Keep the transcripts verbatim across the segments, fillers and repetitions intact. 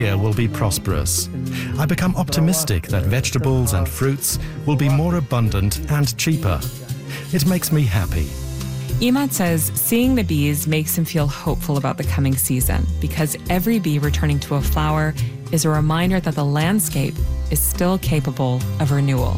will be prosperous. I become optimistic that vegetables and fruits will be more abundant and cheaper. It makes me happy. Imad says seeing the bees makes him feel hopeful about the coming season because every bee returning to a flower is a reminder that the landscape is still capable of renewal.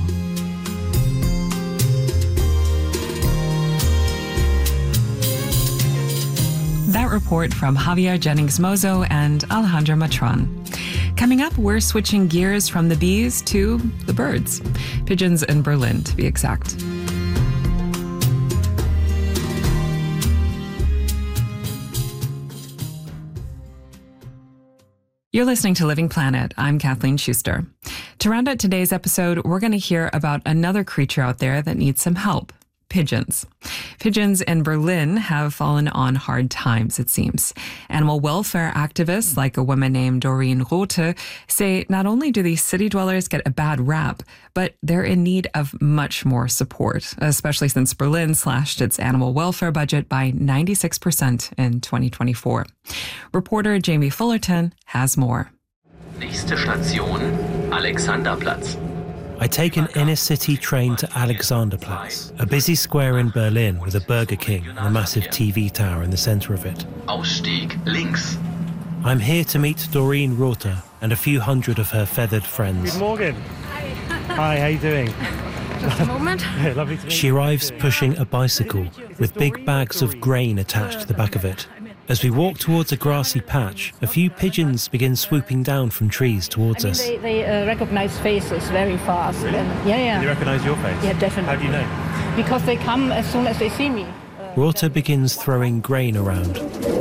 That report from Javier Jennings-Mozo and Alejandra Matron. Coming up, we're switching gears from the bees to the birds. Pigeons in Berlin, to be exact. You're listening to Living Planet. I'm Kathleen Schuster. To round out today's episode, we're going to hear about another creature out there that needs some help. Pigeons. Pigeons in Berlin have fallen on hard times, it seems. Animal welfare activists, like a woman named Doreen Rothe, say not only do these city dwellers get a bad rap, but they're in need of much more support, especially since Berlin slashed its animal welfare budget by ninety-six percent in twenty twenty-four. Reporter Jamie Fullerton has more. Nächste Station, Alexanderplatz. I take an inner-city train to Alexanderplatz, a busy square in Berlin with a Burger King and a massive T V tower in the centre of it. Ausstieg links. I'm here to meet Doreen Rothe and a few hundred of her feathered friends. Good morning. Hi, how you doing? Just a moment. Yeah, lovely to meet you. She arrives pushing a bicycle with big bags of grain attached to the back of it. As we walk towards a grassy patch, a few pigeons begin swooping down from trees towards I mean, us. They, they uh, recognize faces very fast. Really? And yeah, yeah. They recognise your face? Yeah, definitely. How do you know? Because they come as soon as they see me. Uh, Rothe begins throwing grain around.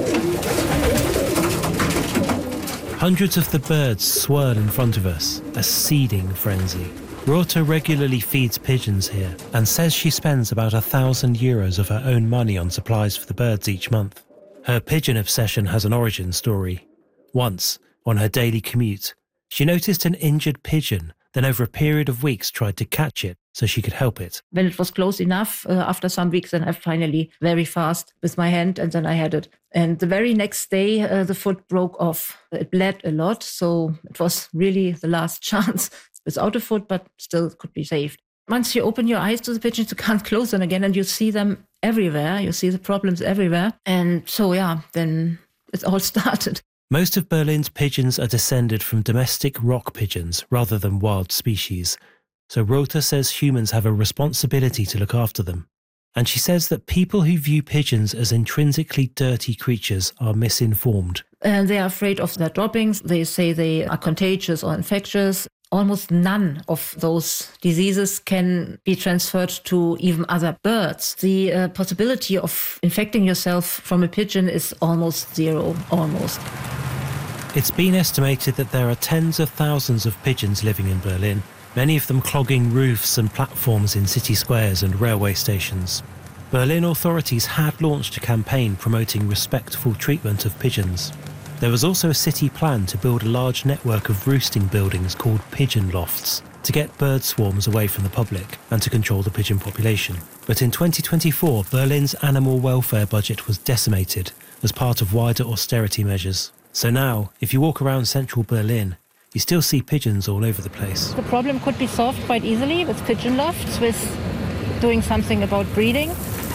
Hundreds of the birds swirl in front of us, a seeding frenzy. Rothe regularly feeds pigeons here and says she spends about a thousand euros of her own money on supplies for the birds each month. Her pigeon obsession has an origin story. Once, on her daily commute, she noticed an injured pigeon, then over a period of weeks tried to catch it so she could help it. when it was close enough, uh, after some weeks, then I finally, very fast, with my hand, and then I had it. And the very next day, uh, the foot broke off. It bled a lot, so it was really the last chance. Without a foot, but still could be saved. Once you open your eyes to the pigeons, you can't close them again, and you see them everywhere. You see the problems everywhere. And so, yeah, then it all started. Most of Berlin's pigeons are descended from domestic rock pigeons rather than wild species. So Rothe says humans have a responsibility to look after them. And she says that people who view pigeons as intrinsically dirty creatures are misinformed. And they are afraid of their droppings. They say they are contagious or infectious. Almost none of those diseases can be transferred to even other birds. The uh, possibility of infecting yourself from a pigeon is almost zero, almost. It's been estimated that there are tens of thousands of pigeons living in Berlin, many of them clogging roofs and platforms in city squares and railway stations. Berlin authorities had launched a campaign promoting respectful treatment of pigeons. There was also a city plan to build a large network of roosting buildings called pigeon lofts to get bird swarms away from the public and to control the pigeon population. But in twenty twenty-four, Berlin's animal welfare budget was decimated as part of wider austerity measures. So now, if you walk around central Berlin, you still see pigeons all over the place. The problem could be solved quite easily with pigeon lofts, with doing something about breeding.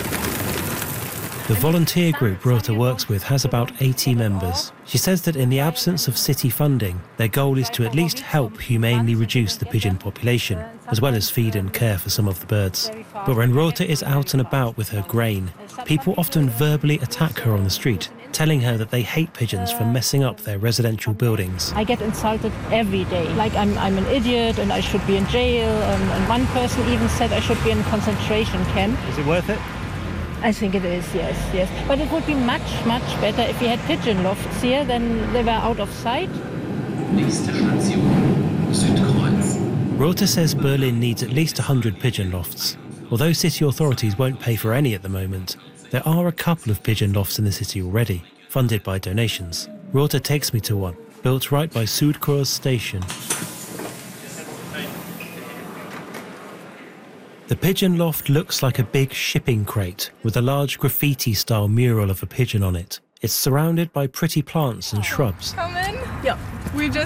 The volunteer group Rothe works with has about eighty members. She says that in the absence of city funding, their goal is to at least help humanely reduce the pigeon population, as well as feed and care for some of the birds. But when Rothe is out and about with her grain, people often verbally attack her on the street, telling her that they hate pigeons for messing up their residential buildings. I get insulted every day, like I'm, I'm an idiot and I should be in jail. Um, and one person even said I should be in a concentration camp. Is it worth it? I think it is, yes, yes. But it would be much, much better if we had pigeon lofts here, then they were out of sight. Nächste Station, Südkreuz. Rothe says Berlin needs at least one hundred pigeon lofts. Although city authorities won't pay for any at the moment, there are a couple of pigeon lofts in the city already, funded by donations. Rothe takes me to one, built right by Südkreuz station. The pigeon loft looks like a big shipping crate with a large graffiti-style mural of a pigeon on it. It's surrounded by pretty plants and shrubs. Come in. Yeah. We just